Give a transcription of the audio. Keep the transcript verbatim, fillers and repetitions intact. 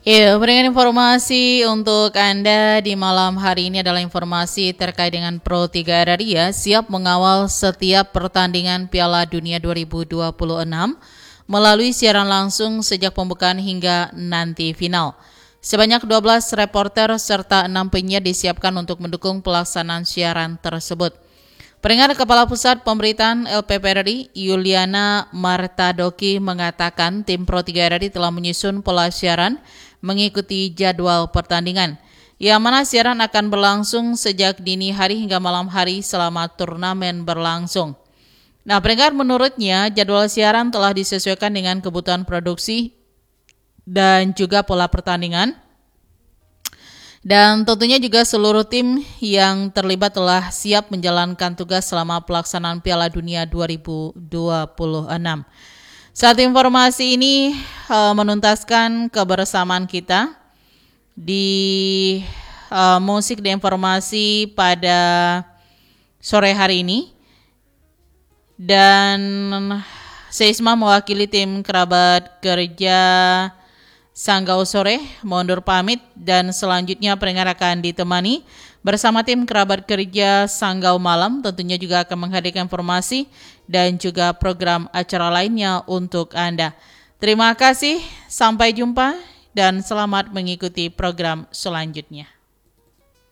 Iya, berikan informasi untuk Anda di malam hari ini adalah informasi terkait dengan Pro tiga Agraria siap mengawal setiap pertandingan Piala Dunia dua ribu dua puluh enam melalui siaran langsung sejak pembukaan hingga nanti final. Sebanyak dua belas reporter serta enam penyiar disiapkan untuk mendukung pelaksanaan siaran tersebut. Pendengar, Kepala Pusat Pemberitaan L P P R I, Yuliana Martadoki, mengatakan tim Pro tiga R I telah menyusun pola siaran mengikuti jadwal pertandingan, yang mana siaran akan berlangsung sejak dini hari hingga malam hari selama turnamen berlangsung. Nah, pendengar, menurutnya jadwal siaran telah disesuaikan dengan kebutuhan produksi dan juga pola pertandingan. Dan tentunya juga seluruh tim yang terlibat telah siap menjalankan tugas selama pelaksanaan Piala Dunia dua ribu dua puluh enam. Saat informasi ini uh, menuntaskan kebersamaan kita di uh, musik dan informasi pada sore hari ini. Dan saya Isma mewakili tim kerabat kerja Sanggau Sore mundur pamit, dan selanjutnya pendengar akan ditemani bersama tim kerabat kerja Sanggau Malam, tentunya juga akan menghadirkan informasi dan juga program acara lainnya untuk Anda. Terima kasih, sampai jumpa dan selamat mengikuti program selanjutnya.